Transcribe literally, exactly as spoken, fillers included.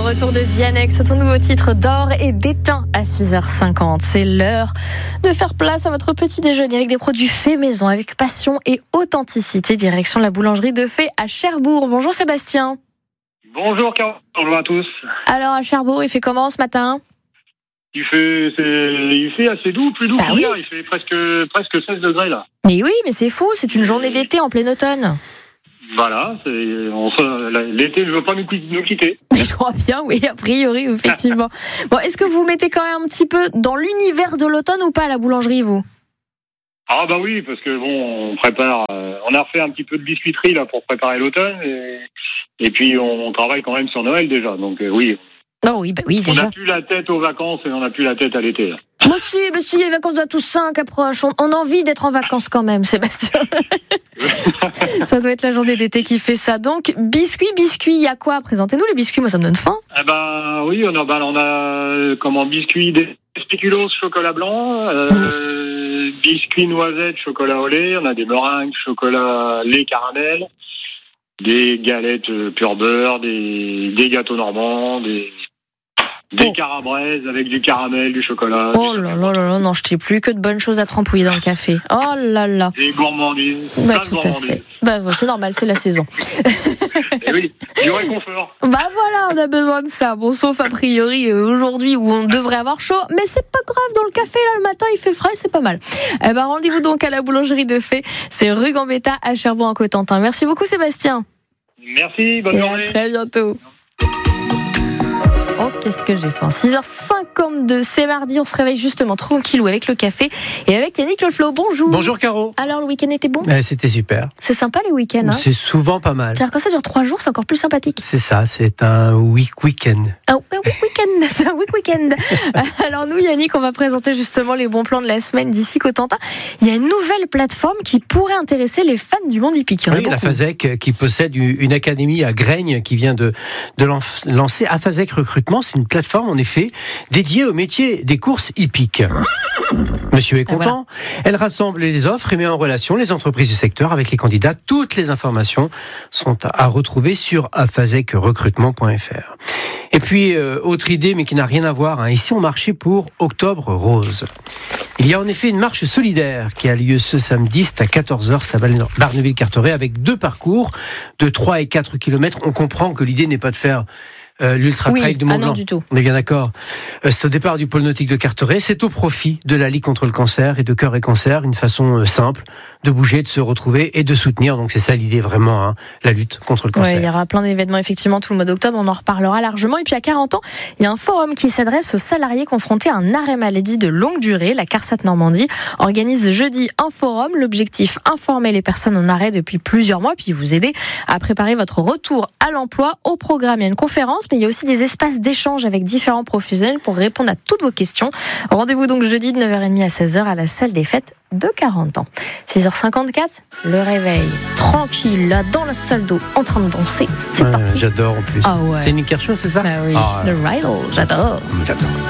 retour de Vianney, c'est ton nouveau titre d'or et d'éteint à six heures cinquante. C'est l'heure de faire place à votre petit déjeuner avec des produits faits maison, avec passion et authenticité. Direction la boulangerie de Fay à Cherbourg. Bonjour Sébastien. Bonjour Caro, bonjour à tous. Alors à Cherbourg, il fait comment ce matin ? Il fait, c'est, il fait assez doux, plus doux bah qu'hier. Oui. Il fait presque, presque seize degrés là. Mais oui, mais c'est fou, c'est une journée d'été en plein automne. Voilà, c'est, on, l'été ne veut pas nous, nous quitter. Mais je crois bien, oui, a priori, effectivement. Bon, est-ce que vous mettez quand même un petit peu dans l'univers de l'automne ou pas à la boulangerie, vous ? Ah bah oui, parce que bon, on prépare, euh, on a refait un petit peu de biscuiterie là pour préparer l'automne et, et puis on, on travaille quand même sur Noël déjà, donc euh, oui. Non, oui, bah oui, déjà. On n'a plus la tête aux vacances et on n'a plus la tête à l'été. Là. Moi si, mais si, les vacances de la Toussaint qui approchent, on, on a envie d'être en vacances quand même, Sébastien. Ça doit être la journée d'été qui fait ça. Donc, biscuits, biscuits, il y a quoi ? Présentez-nous les biscuits, moi ça me donne faim. Eh ben oui, on a, ben, on a comment biscuits des spéculoos chocolat blanc, euh, mmh. biscuits noisettes chocolat au lait, on a des meringues chocolat lait caramel, des galettes pur beurre, des, des gâteaux normands, des Des oh. carabraises avec du caramel, du chocolat. Oh là là là là, non, je t'ai plus que de bonnes choses à trempouiller dans le café. Oh là là. Des gourmandises. Bah tout à fait. Bah c'est normal, c'est la saison. Et oui, du réconfort. Bah voilà, on a besoin de ça. Bon, sauf a priori euh, aujourd'hui où on devrait avoir chaud, mais c'est pas grave, dans le café là le matin il fait frais, c'est pas mal. Eh ben rendez-vous donc à la boulangerie de Fay, c'est rue Gambetta à Cherbourg-en-Cotentin. Merci beaucoup Sébastien. Merci, bonne Et journée. À très bientôt. Oh, qu'est-ce que j'ai faim. six heures cinquante-deux, c'est mardi, on se réveille justement tranquillou avec le café et avec Yannick Le Flo. Bonjour. Bonjour Caro. Alors, le week-end était bon ? euh, C'était super. C'est sympa les week-ends, hein ? C'est souvent pas mal. Alors, quand ça dure trois jours, c'est encore plus sympathique. C'est ça, c'est un week week-end. Un week week-end, c'est un week week-end. Alors nous, Yannick, on va présenter justement les bons plans de la semaine d'ici Cotentin. Il y a une nouvelle plateforme qui pourrait intéresser les fans du monde hippique. Oui, la FASEC qui possède une académie à Graignes qui vient de, de lancer AFASEC Recrutement. C'est une plateforme en effet dédiée au métier des courses hippiques. Monsieur est content. Voilà. Elle rassemble les offres et met en relation les entreprises du secteur avec les candidats. Toutes les informations sont à retrouver sur afasec recrutement point f r. Et puis, euh, autre idée, mais qui n'a rien à voir, hein. Ici, on marchait pour Octobre Rose. Il y a en effet une marche solidaire qui a lieu ce samedi, c'est à quatorze heures, c'est à Barneville-Carteret, avec deux parcours de trois et quatre kilomètres. On comprend que l'idée n'est pas de faire Euh, l'Ultra Trail oui, du Mont Blanc. Ah non, du tout. On est bien d'accord. Euh, c'est au départ du pôle nautique de Carteret. C'est au profit de la Ligue contre le cancer et de Cœur et Cancer. Une façon euh, simple de bouger, de se retrouver et de soutenir. Donc c'est ça l'idée vraiment, hein, la lutte contre le cancer. Ouais, il y aura plein d'événements effectivement tout le mois d'octobre. On en reparlera largement. Et puis à quarante ans, il y a un forum qui s'adresse aux salariés confrontés à un arrêt maladie de longue durée. La CARSAT Normandie organise jeudi un forum. L'objectif, informer les personnes en arrêt depuis plusieurs mois, puis vous aider à préparer votre retour à l'emploi. Au programme, il y a une conférence, mais il y a aussi des espaces d'échange avec différents professionnels pour répondre à toutes vos questions. Rendez-vous donc jeudi de neuf heures trente à seize heures à la salle des fêtes de quarante ans. six heures cinquante-quatre, le réveil. Tranquille, là, dans la salle d'eau, en train de danser. C'est ouais, parti. J'adore en plus. Ah ouais. C'est Nick Kershaw, c'est ça ? Bah oui, ah, le Riddle, j'adore. J'adore.